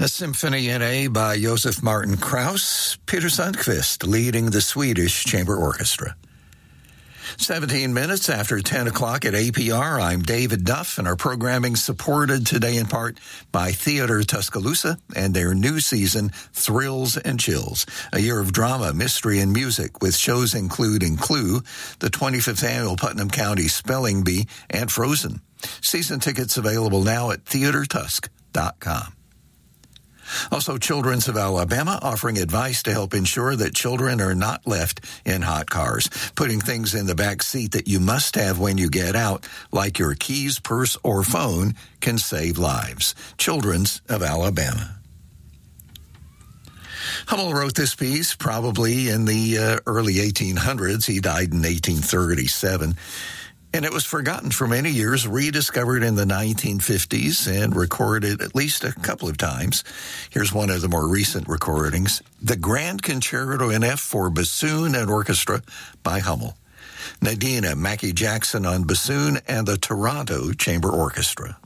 A symphony in A by Josef Martin Krauss, Peter Sundqvist leading the Swedish Chamber Orchestra. 17 minutes after 10 o'clock at APR, I'm David Duff, and our programming supported today in part by Theater Tuscaloosa and their new season, Thrills and Chills, a year of drama, mystery, and music with shows including Clue, the 25th Annual Putnam County Spelling Bee, and Frozen. Season tickets available now at theatertusk.com. Also, Children's of Alabama offering advice to help ensure that children are not left in hot cars. Putting things in the back seat that you must have when you get out, like your keys, purse, or phone, can save lives. Children's of Alabama. Hummel wrote this piece probably in the early 1800s. He died in 1837. And it was forgotten for many years, rediscovered in the 1950s, and recorded at least a couple of times. Here's one of the more recent recordings, the Grand Concerto in F for Bassoon and Orchestra by Hummel. Nadina Mackie Jackson on bassoon and the Toronto Chamber Orchestra.